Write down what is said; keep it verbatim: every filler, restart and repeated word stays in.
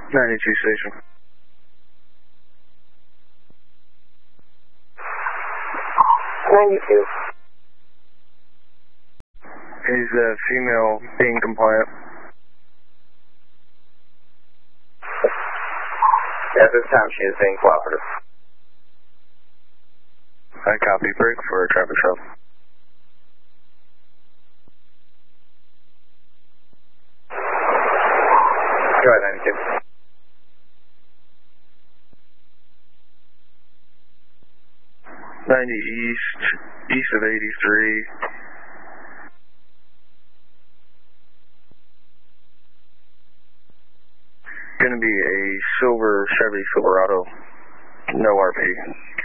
ninety-two station. ninety-two. Is the female being compliant? At this time, she is being cooperative. I copy. Break for traffic stop. Go ahead, ninety-two. ninety east, east of eighty-three. Going to be a silver Chevy Silverado, no R P.